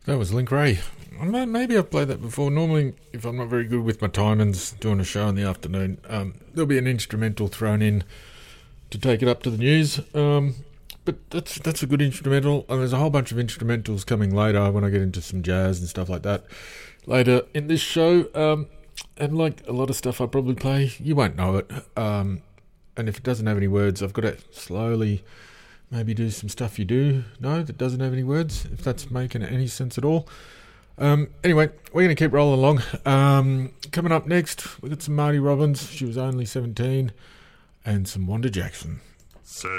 That was Link Ray. Maybe I've played that before. Normally, if I'm not very good with my timings doing a show in the afternoon, there'll be an instrumental thrown in to take it up to the news. But that's a good instrumental, and there's a whole bunch of instrumentals coming later when I get into some jazz and stuff like that later in this show. And like a lot of stuff I probably play, you won't know it. And if it doesn't have any words, I've got to slowly maybe do some stuff you do know that doesn't have any words, if that's making any sense at all. Anyway, we're going to keep rolling along. Coming up next, we got some Marty Robbins. She was only 17, and some Wanda Jackson.